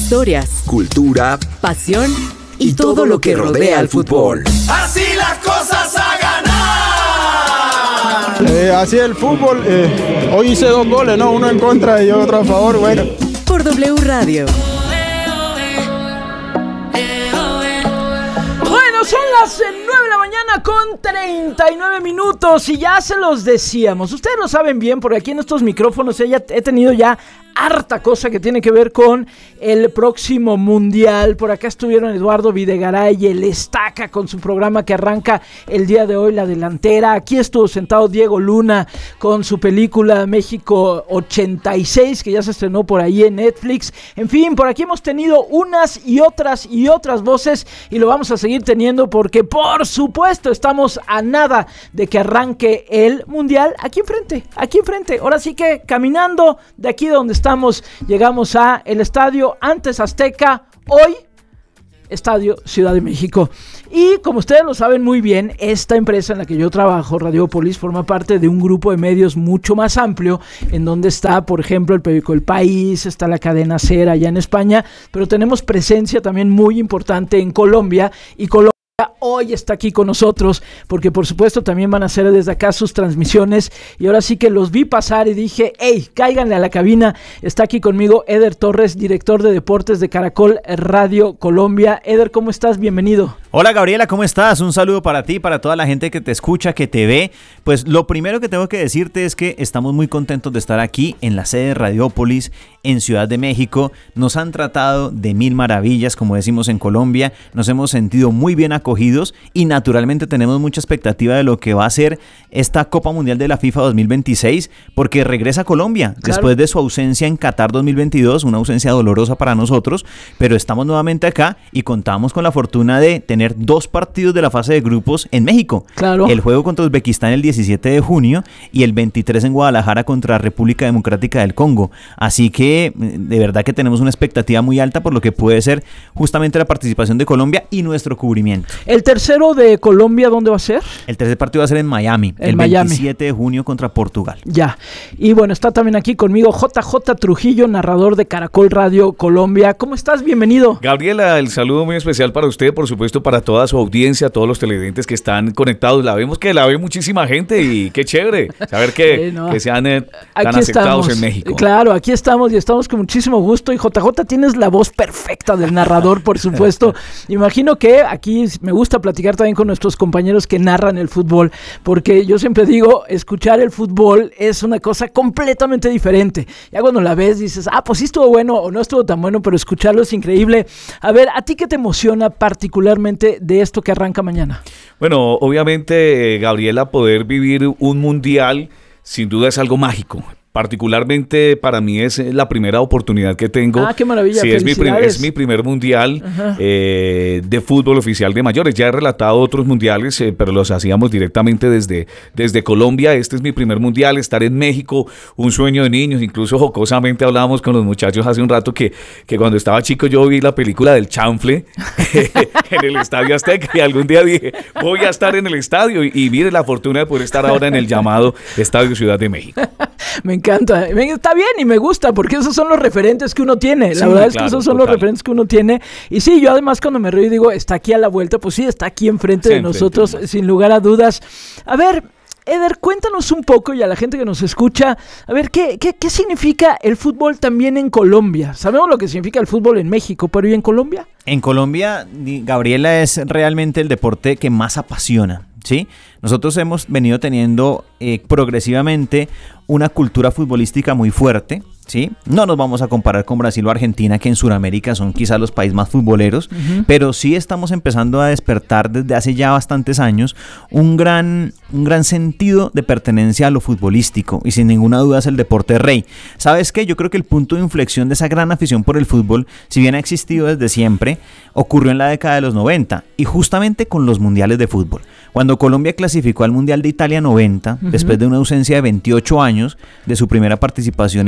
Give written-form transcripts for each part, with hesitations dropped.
Historias, cultura, pasión y todo lo que rodea al fútbol. Así las cosas a ganar. Así el fútbol. Hoy hice 2 goles, ¿no? Uno en contra y otro a favor. Bueno. Por W Radio. Son las 9 de la mañana con 39 minutos y ya se los decíamos. Ustedes lo saben bien, porque aquí en estos micrófonos he tenido ya harta cosa que tiene que ver con el próximo mundial. Por acá estuvieron Eduardo Videgaray, el Estaca, con su programa que arranca el día de hoy, La Delantera. Aquí estuvo sentado Diego Luna con su película México 86, que ya se estrenó por ahí en Netflix. En fin, por aquí hemos tenido unas y otras voces y lo vamos a seguir teniendo porque, por supuesto, estamos a nada de que arranque el mundial aquí enfrente. Ahora sí que caminando de aquí donde estamos, llegamos a el estadio antes Azteca, hoy Estadio Ciudad de México. Y como ustedes lo saben muy bien, esta empresa en la que yo trabajo, Radiopolis, forma parte de un grupo de medios mucho más amplio, en donde está, por ejemplo, el periódico El País, está la cadena SER allá en España, pero tenemos presencia también muy importante en Colombia, y Colombia hoy está aquí con nosotros, porque por supuesto también van a hacer desde acá sus transmisiones, y ahora sí que los vi pasar y dije, hey, cáiganle a la cabina. Está aquí conmigo Eder Torres, director de deportes de Caracol Radio Colombia. Eder, ¿cómo estás? Bienvenido. Hola Gabriela, ¿cómo estás? Un saludo para ti, para toda la gente que te escucha, que te ve. Pues lo primero que tengo que decirte es que estamos muy contentos de estar aquí en la sede de Radiopolis en Ciudad de México. Nos han tratado de mil maravillas, como decimos en Colombia. Nos hemos sentido muy bien acogidos y naturalmente tenemos mucha expectativa de lo que va a ser esta Copa Mundial de la FIFA 2026, porque regresa a Colombia, claro, después de su ausencia en Qatar 2022, una ausencia dolorosa para nosotros, pero estamos nuevamente acá y contamos con la fortuna de tener 2 partidos de la fase de grupos en México. Claro. El juego contra Uzbekistán el 17 de junio y el 23 en Guadalajara contra República Democrática del Congo. Así que de verdad que tenemos una expectativa muy alta por lo que puede ser justamente la participación de Colombia y nuestro cubrimiento. ¿El tercero de Colombia dónde va a ser? El tercer partido va a ser en Miami, el 27 de junio contra Portugal. Ya, y bueno, está también aquí conmigo JJ Trujillo, narrador de Caracol Radio Colombia. ¿Cómo estás? Bienvenido. Gabriela, el saludo muy especial para usted, por supuesto para toda su audiencia, todos los televidentes que están conectados. Vemos que la ve muchísima gente y qué chévere saber que sean tan aceptados en México. Claro, aquí estamos y estamos con muchísimo gusto. Y JJ, tienes la voz perfecta del narrador, por supuesto. Imagino que aquí me gusta platicar también con nuestros compañeros que narran el fútbol, porque yo siempre digo, escuchar el fútbol es una cosa completamente diferente. Ya cuando la ves dices, pues sí estuvo bueno o no estuvo tan bueno, pero escucharlo es increíble. A ver, ¿a ti qué te emociona particularmente de esto que arranca mañana? Bueno, obviamente, Gabriela, poder vivir un mundial sin duda es algo mágico. Particularmente para mí es la primera oportunidad que tengo. ¡Qué maravilla! Sí, es mi primer mundial de fútbol oficial de mayores. Ya he relatado otros mundiales, pero los hacíamos directamente desde Colombia. Este es mi primer mundial, estar en México, un sueño de niños. Incluso jocosamente hablábamos con los muchachos hace un rato que cuando estaba chico yo vi la película del chanfle en el Estadio Azteca y algún día dije, voy a estar en el estadio y mire la fortuna de poder estar ahora en el llamado Estadio Ciudad de México. Me encanta, está bien y me gusta porque esos son los referentes que uno tiene, la verdad es que esos son los referentes que uno tiene. Y sí, yo además cuando me río y digo, está aquí a la vuelta, pues sí, está aquí enfrente de nosotros, sin lugar a dudas. A ver, Eder, cuéntanos un poco, y a la gente que nos escucha, a ver, ¿qué significa el fútbol también en Colombia? Sabemos lo que significa el fútbol en México, pero ¿y en Colombia? En Colombia, Gabriela, es realmente el deporte que más apasiona, ¿sí? Nosotros hemos venido teniendo progresivamente una cultura futbolística muy fuerte, ¿sí? No nos vamos a comparar con Brasil o Argentina, que en Sudamérica son quizás los países más futboleros, pero sí estamos empezando a despertar desde hace ya bastantes años un gran sentido de pertenencia a lo futbolístico, y sin ninguna duda es el deporte rey. ¿Sabes qué? Yo creo que el punto de inflexión de esa gran afición por el fútbol, si bien ha existido desde siempre, ocurrió en la década de los 90, y justamente con los mundiales de fútbol. Cuando Colombia clasificó al Mundial de Italia 90, después de una ausencia de 28 años de su primera participación en Chile 60,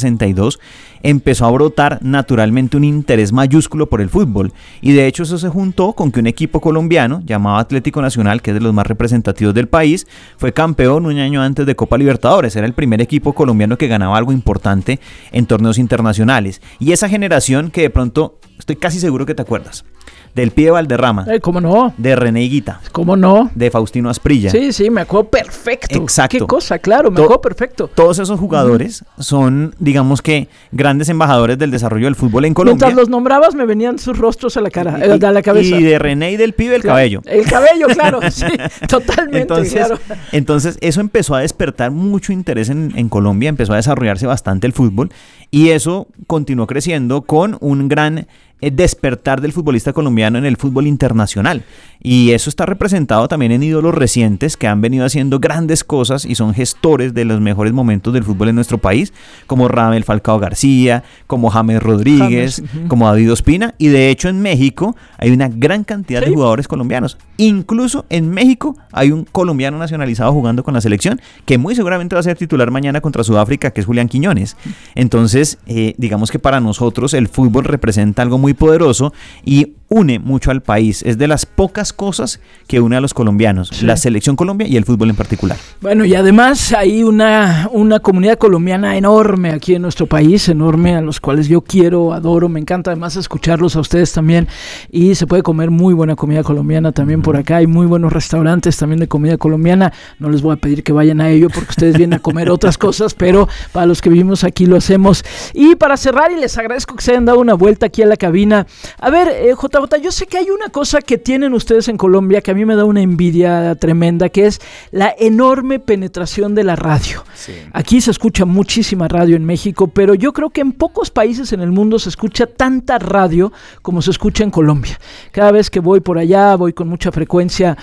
1962, empezó a brotar naturalmente un interés mayúsculo por el fútbol. Y de hecho eso se juntó con que un equipo colombiano llamado Atlético Nacional, que es de los más representativos del país, fue campeón un año antes de Copa Libertadores. Era el primer equipo colombiano que ganaba algo importante en torneos internacionales. Y esa generación que de pronto, estoy casi seguro que te acuerdas, del Pibe Valderrama. ¿Cómo no? De René Higuita. ¿Cómo no? De Faustino Asprilla. Sí, me acuerdo perfecto. Exacto. Qué cosa, claro, me acuerdo perfecto. Todos esos jugadores son, digamos que, grandes embajadores del desarrollo del fútbol en Colombia. Mientras los nombrabas me venían sus rostros a la cara, a la cabeza. Y de René y del Pibe el cabello. El cabello, claro, sí, totalmente, Entonces eso empezó a despertar mucho interés en Colombia, empezó a desarrollarse bastante el fútbol y eso continuó creciendo con un gran despertar del futbolista colombiano en el fútbol internacional. Y eso está representado también en ídolos recientes que han venido haciendo grandes cosas y son gestores de los mejores momentos del fútbol en nuestro país, como Radamel Falcao García, como James Rodríguez, como David Ospina. Y de hecho en México hay una gran cantidad de jugadores colombianos. Incluso en México hay un colombiano nacionalizado jugando con la selección que muy seguramente va a ser titular mañana contra Sudáfrica, que es Julián Quiñones. Entonces, digamos que para nosotros el fútbol representa algo muy poderoso y une mucho al país. Es de las pocas cosas que une a los colombianos, la selección Colombia y el fútbol en particular. Bueno, y además hay una comunidad colombiana enorme aquí en nuestro país, enorme, a los cuales yo quiero, adoro, me encanta además escucharlos a ustedes también, y se puede comer muy buena comida colombiana también por acá, hay muy buenos restaurantes también de comida colombiana. No les voy a pedir que vayan a ello porque ustedes vienen a comer otras cosas, pero para los que vivimos aquí lo hacemos. Y para cerrar, y les agradezco que se hayan dado una vuelta aquí a la cabina. A ver, JJ, yo sé que hay una cosa que tienen ustedes en Colombia que a mí me da una envidia tremenda, que es la enorme penetración de la radio. Sí. Aquí se escucha muchísima radio en México, pero yo creo que en pocos países en el mundo se escucha tanta radio como se escucha en Colombia. Cada vez que voy por allá, voy con mucha frecuencia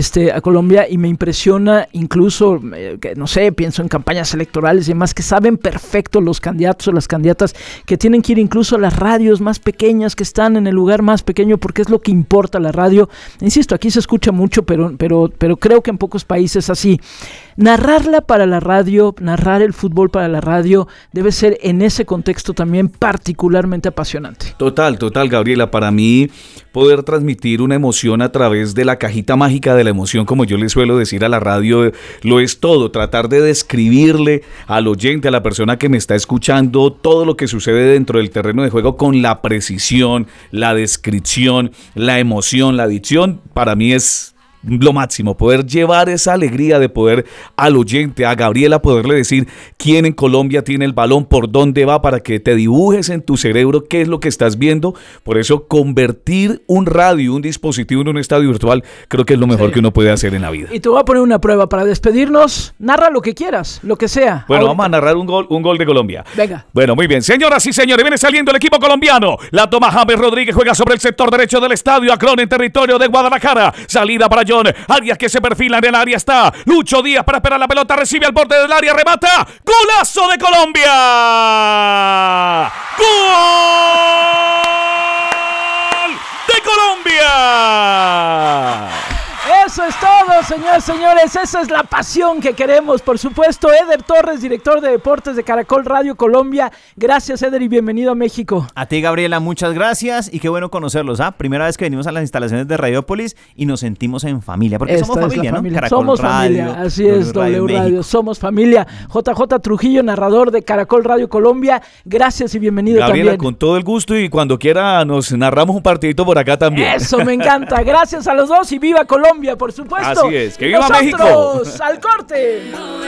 a Colombia y me impresiona incluso, que no sé, pienso en campañas electorales y demás, que saben perfecto los candidatos o las candidatas que tienen que ir incluso a las radios más pequeñas que están en el lugar más pequeño porque es lo que importa la radio. Insisto, aquí se escucha mucho, pero creo que en pocos países así. Narrarla para la radio, narrar el fútbol para la radio, debe ser en ese contexto también particularmente apasionante. Total, Gabriela. Para mí, poder transmitir una emoción a través de la cajita mágica de la emoción, como yo le suelo decir a la radio, lo es todo. Tratar de describirle al oyente, a la persona que me está escuchando, todo lo que sucede dentro del terreno de juego con la precisión, la descripción, la emoción, la dicción, para mí es lo máximo, poder llevar esa alegría de poder al oyente, a Gabriela, poderle decir quién en Colombia tiene el balón, por dónde va, para que te dibujes en tu cerebro qué es lo que estás viendo. Por eso convertir un radio, un dispositivo en un estadio virtual, creo que es lo mejor que uno puede hacer en la vida. Y te voy a poner una prueba para despedirnos. Narra lo que quieras, lo que sea. Bueno, ahorita vamos a narrar un gol de Colombia. Venga. Bueno, muy bien. Señoras y señores, viene saliendo el equipo colombiano. La toma James Rodríguez, juega sobre el sector derecho del estadio Akron en territorio de Guadalajara. Salida para John Arias, que se perfila en el área. Está Lucho Díaz para esperar la pelota, recibe al borde del área, remata. ¡Golazo de Colombia! ¡Gol de Colombia! Eso es todo, señores, señores. Esa es la pasión que queremos, por supuesto. Eder Torres, director de deportes de Caracol Radio Colombia. Gracias, Eder, y bienvenido a México. A ti, Gabriela, muchas gracias y qué bueno conocerlos. Primera vez que venimos a las instalaciones de Radiópolis y nos sentimos en familia, porque somos familia, ¿no? Caracol somos Radio, familia, así es, W Radio, somos familia. JJ Trujillo, narrador de Caracol Radio Colombia. Gracias y bienvenido, Gabriela, también. Con todo el gusto, y cuando quiera nos narramos un partidito por acá también. Eso, me encanta. Gracias a los dos y viva Colombia, por supuesto. Así es, que viva México. ¡Al corte!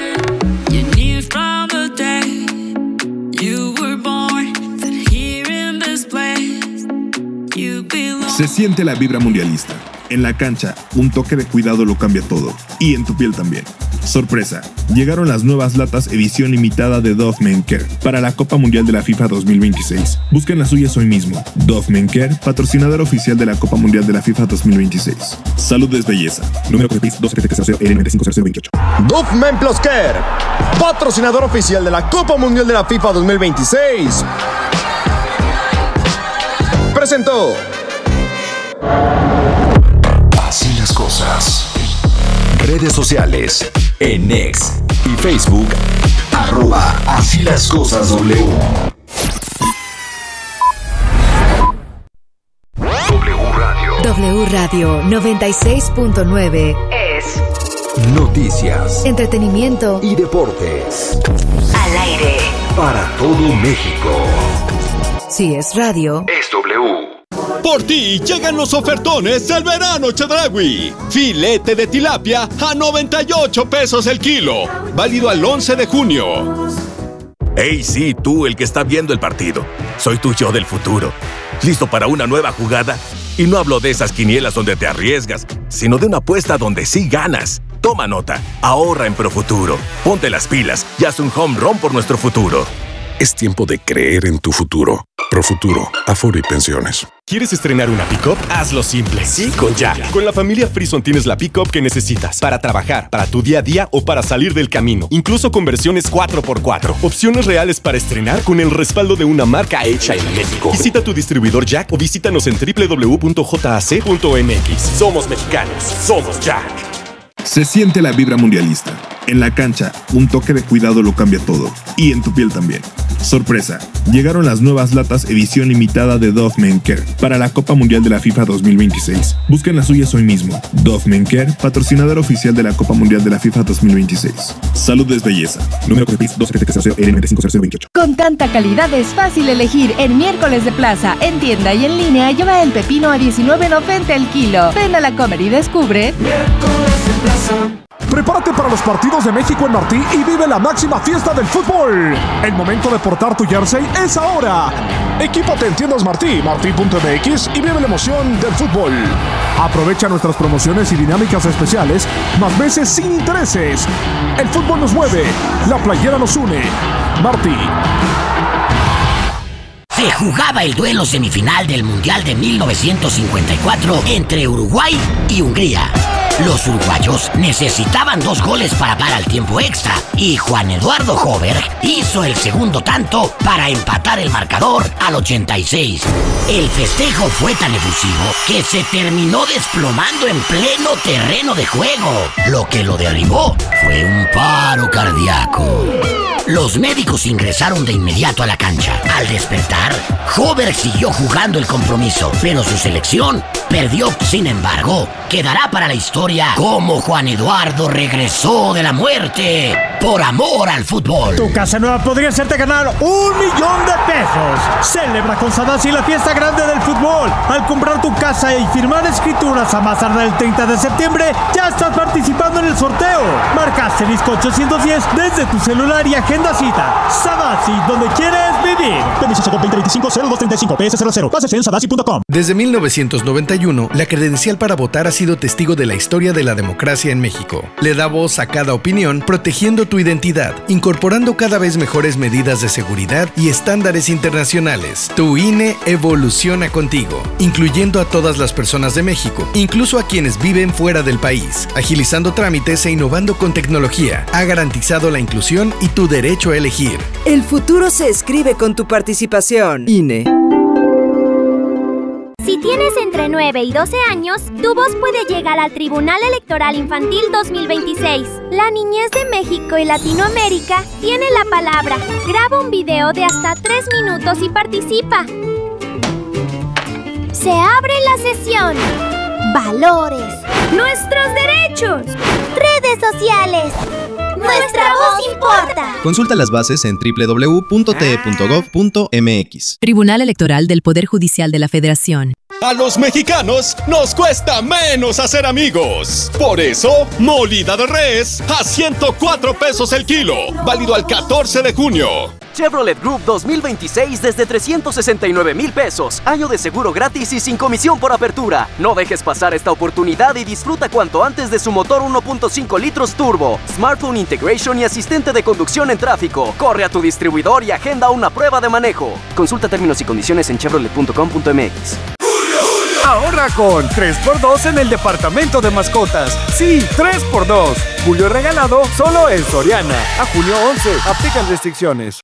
Se siente la vibra mundialista. En la cancha, un toque de cuidado lo cambia todo. Y en tu piel también. Sorpresa, llegaron las nuevas latas edición limitada de Dove Men Care para la Copa Mundial de la FIFA 2026. Busquen las suyas hoy mismo. Dove Men Care, patrocinador oficial de la Copa Mundial de la FIFA 2026. Salud es belleza. Número COFEPRIS 27300L950028. Dove Men Plus Care, patrocinador oficial de la Copa Mundial de la FIFA 2026. Presentó. Así las cosas. Redes sociales. En X y Facebook. @Así las cosas W. W Radio 96.9 es noticias, entretenimiento y deportes. Al aire Para todo México. Si es radio, es W. Por ti llegan los ofertones del verano Chedraui. Filete de tilapia a 98 pesos el kilo. Válido al 11 de junio. Hey, sí, tú, el que está viendo el partido. Soy tu yo del futuro. ¿Listo para una nueva jugada? Y no hablo de esas quinielas donde te arriesgas, sino de una apuesta donde sí ganas. Toma nota, ahorra en Profuturo. Ponte las pilas y haz un home run por nuestro futuro. Es tiempo de creer en tu futuro. Profuturo, Afore y Pensiones. ¿Quieres estrenar una pick-up? Hazlo simple. Sí, con Jack. Con la familia Frison tienes la pick-up que necesitas para trabajar, para tu día a día o para salir del camino. Incluso con versiones 4x4. Opciones reales para estrenar con el respaldo de una marca hecha en México. Visita tu distribuidor Jack o visítanos en www.jac.mx. Somos mexicanos. Somos Jack. Se siente la vibra mundialista. En la cancha, un toque de cuidado lo cambia todo. Y en tu piel también. Sorpresa, llegaron las nuevas latas edición limitada de Dove Men Care para la Copa Mundial de la FIFA 2026. Busquen las suyas hoy mismo. Dove Men Care, patrocinador oficial de la Copa Mundial de la FIFA 2026. Salud es belleza. Número COFEPRIS 27700L950028. Con tanta calidad es fácil elegir. En miércoles de plaza, en tienda y en línea, lleva el pepino a $19.90 el kilo. Ven a la Comer y descubre. Miércoles de plaza. Prepárate para los partidos de México en Martí y vive la máxima fiesta del fútbol. El momento de portar tu jersey es ahora. Equípate en tiendas Martí, martí.mx y vive la emoción del fútbol. Aprovecha nuestras promociones y dinámicas especiales, más meses sin intereses. El fútbol nos mueve, la playera nos une. Martí. Se jugaba el duelo semifinal del Mundial de 1954 entre Uruguay y Hungría. Los uruguayos necesitaban 2 goles para parar al tiempo extra y Juan Eduardo Hoberg hizo el segundo tanto para empatar el marcador al 86. El festejo fue tan efusivo que se terminó desplomando en pleno terreno de juego. Lo que lo derribó fue un paro cardíaco. Los médicos ingresaron de inmediato a la cancha. Al despertar, Hoberg siguió jugando el compromiso, pero su selección perdió. Sin embargo, quedará para la historia cómo Juan Eduardo regresó de la muerte por amor al fútbol. Tu casa nueva podría hacerte ganar $1 millón de pesos. Celebra con Sadasi la fiesta grande del fútbol. Al comprar tu casa y firmar escrituras a más tardar el 30 de septiembre, ya estás participando en el sorteo. Marca asterisco 810 desde tu celular y agenda cita. Sadasi, donde quieres vivir. Permiso 2025-0235 PS00. Bases en sadasi.com. Desde 1991, la credencial para votar ha sido testigo de la historia de la democracia en México. Le da voz a cada opinión, protegiendo tu identidad, incorporando cada vez mejores medidas de seguridad y estándares internacionales. Tu INE evoluciona contigo, incluyendo a todas las personas de México, incluso a quienes viven fuera del país, agilizando trámites e innovando con tecnología. Ha garantizado la inclusión y tu derecho a elegir. El futuro se escribe con tu participación. INE. Si tienes entre 9 y 12 años, tu voz puede llegar al Tribunal Electoral Infantil 2026. La niñez de México y Latinoamérica tiene la palabra. Graba un video de hasta 3 minutos y participa. Se abre la sesión. Valores. Nuestros derechos. Redes sociales. Nuestra voz importa. Consulta las bases en www.te.gov.mx. Tribunal Electoral del Poder Judicial de la Federación. A los mexicanos nos cuesta menos hacer amigos. Por eso, molida de res a 104 pesos el kilo. Válido al 14 de junio. Chevrolet Group 2026 desde 369,000 pesos. Año de seguro gratis y sin comisión por apertura. No dejes pasar esta oportunidad y disfruta cuanto antes de su motor 1.5 litros turbo, smartphone integration y asistente de conducción en tráfico. Corre a tu distribuidor y agenda una prueba de manejo. Consulta términos y condiciones en chevrolet.com.mx. Ahorra con 3x2 en el departamento de mascotas. Sí, 3x2. Julio regalado solo en Soriana. A junio 11. Aplican restricciones.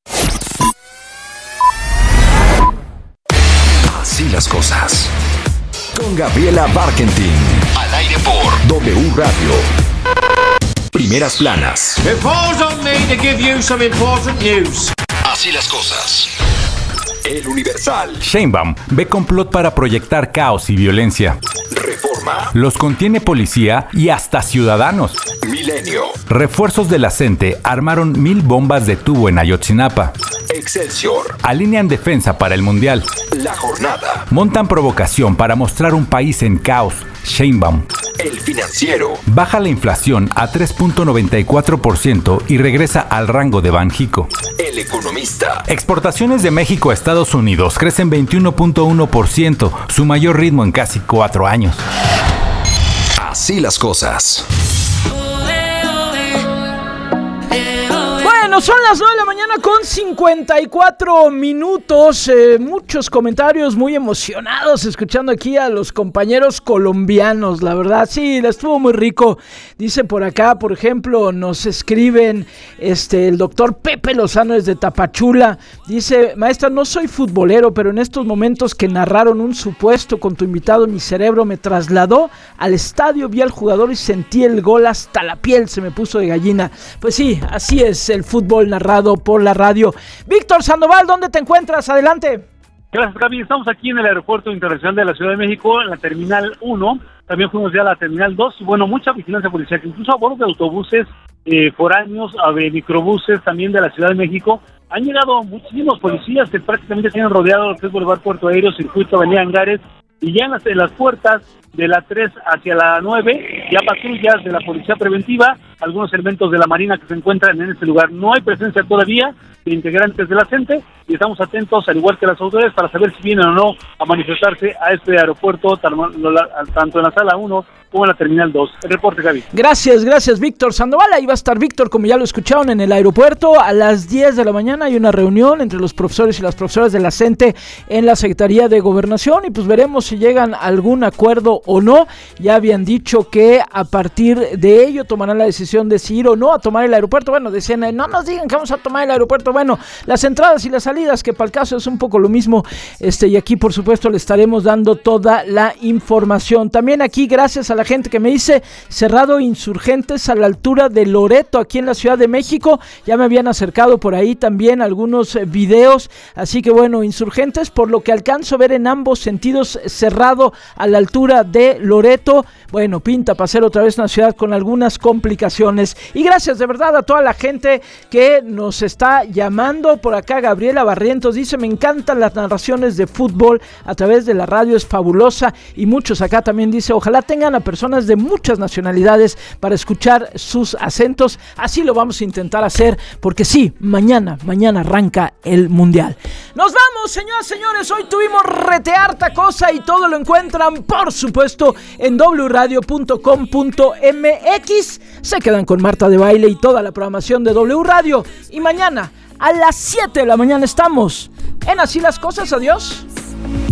Así las cosas. Con Gabriela Barkentin. Al aire por W Radio. primeras planas. It falls on me to give you some important news. Así las cosas. El Universal. Sheinbaum ve complot para proyectar caos y violencia. Reforma. Los contiene policía y hasta ciudadanos. Milenio. Refuerzos de la CENTE armaron 1000 bombas de tubo en Ayotzinapa. Excelsior. Alinean defensa para el Mundial. La Jornada. Montan provocación para mostrar un país en caos. Sheinbaum. El Financiero. Baja la inflación a 3.94% y regresa al rango de Banjico. El Economista. Exportaciones de México a Estados Unidos crecen 21.1%, su mayor ritmo en casi 4 años. Así las cosas. Bueno, son las 9 de la mañana con 54 minutos. Muchos comentarios muy emocionados escuchando aquí a los compañeros colombianos. La verdad, sí, estuvo muy rico. Dice por acá, por ejemplo, nos escriben el doctor Pepe Lozano desde Tapachula. Dice, maestra, no soy futbolero, pero en estos momentos que narraron un supuesto con tu invitado, mi cerebro me trasladó al estadio, vi al jugador y sentí el gol hasta la piel, se me puso de gallina. Pues sí, así es el fútbol narrado por la radio. Víctor Sandoval, ¿dónde te encuentras? Adelante. Gracias, Gaby. Estamos aquí en el Aeropuerto Internacional de la Ciudad de México, en la Terminal 1. También fuimos ya a la Terminal 2 y, bueno, mucha vigilancia policial, incluso a bordo de autobuses foráneos, de microbuses también de la Ciudad de México. Han llegado muchísimos policías que prácticamente tienen rodeado lo que es Boulevard Puerto Aéreo, Circuito, Avenida Angares, y ya en las puertas de la 3 hacia la 9, ya patrullas de la Policía Preventiva, algunos elementos de la Marina que se encuentran en este lugar. No hay presencia todavía de integrantes de la CENTE y estamos atentos, al igual que las autoridades, para saber si vienen o no a manifestarse a este aeropuerto, tanto en la Sala 1 como en la Terminal 2. El reporte, Gaby. Gracias, Víctor Sandoval. Ahí va a estar Víctor, como ya lo escucharon, en el aeropuerto. A las 10 de la mañana hay una reunión entre los profesores y las profesoras de la CENTE en la Secretaría de Gobernación y pues veremos si llegan a algún acuerdo o no. Ya habían dicho que a partir de ello tomarán la decisión de si ir o no a tomar el aeropuerto. Bueno, decían, no nos digan que vamos a tomar el aeropuerto. Bueno, las entradas y las salidas, que para el caso es un poco lo mismo. Y aquí, por supuesto, le estaremos dando toda la información. También aquí, gracias a la gente que me dice, cerrado Insurgentes a la altura de Loreto, aquí en la Ciudad de México. Ya me habían acercado por ahí también algunos videos. Así que bueno, Insurgentes, por lo que alcanzo a ver en ambos sentidos, cerrado a la altura de Loreto. Bueno, pinta para ser otra vez una ciudad con algunas complicaciones. Y gracias de verdad a toda la gente que nos está llamando. Por acá Gabriela Barrientos dice, me encantan las narraciones de fútbol a través de la radio, es fabulosa. Y muchos acá también dice, ojalá tengan a personas de muchas nacionalidades para escuchar sus acentos. Así lo vamos a intentar hacer, porque sí, mañana arranca el Mundial. Nos vamos, señoras y señores. Hoy tuvimos harta cosa y todo lo encuentran, por supuesto, en wradio.com.mx. Se quedan con Marta de Baile y toda la programación de W Radio. Y mañana a las 7 de la mañana estamos en Así las Cosas. Adiós.